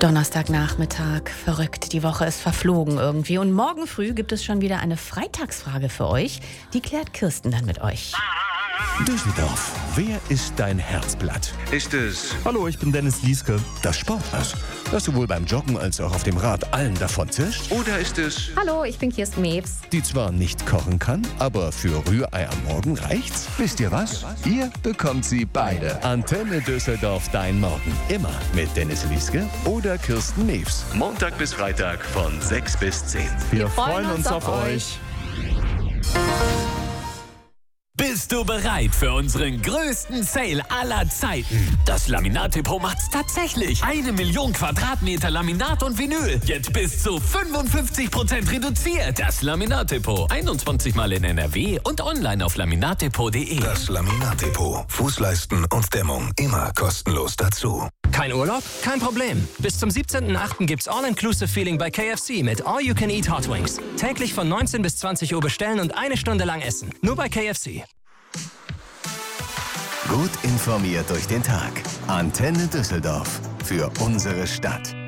Donnerstagnachmittag, verrückt, die Woche ist verflogen irgendwie. Und morgen früh gibt es schon wieder eine Freitagsfrage für euch. Die klärt Kirsten dann mit euch. Düsseldorf, wer ist dein Herzblatt? Ist es... Hallo, ich bin Dennis Lieske. Das Sportass, das sowohl beim Joggen als auch auf dem Rad allen davon zischt. Oder ist es... Hallo, ich bin Kirsten Mewes. Die zwar nicht kochen kann, aber für Rührei am Morgen reicht's. Wisst ihr was? Ihr bekommt sie beide. Antenne Düsseldorf, dein Morgen. Immer mit Dennis Lieske oder Kirsten Mewes. Montag bis Freitag von 6 bis 10. Wir freuen uns auf euch. Bist du bereit für unseren größten Sale aller Zeiten? Das Laminat-Depot macht's tatsächlich. 1 Million Quadratmeter Laminat und Vinyl. Jetzt bis zu 55% reduziert. Das Laminat-Depot. 21 Mal in NRW und online auf laminatdepot.de. Das Laminat-Depot. Fußleisten und Dämmung immer kostenlos dazu. Kein Urlaub? Kein Problem. Bis zum 17.08. gibt's All-Inclusive-Feeling bei KFC mit All-You-Can-Eat Hot Wings. Täglich von 19 bis 20 Uhr bestellen und 1 Stunde lang essen. Nur bei KFC. Gut informiert durch den Tag. Antenne Düsseldorf. Für unsere Stadt.